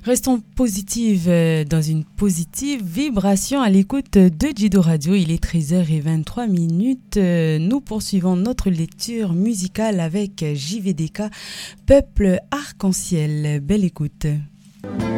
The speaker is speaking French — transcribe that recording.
Restons positives dans une positive vibration à l'écoute de Jido Radio. Il est 13h23. Nous poursuivons notre lecture musicale avec JVDK, Peuple Arc-en-Ciel. Belle écoute.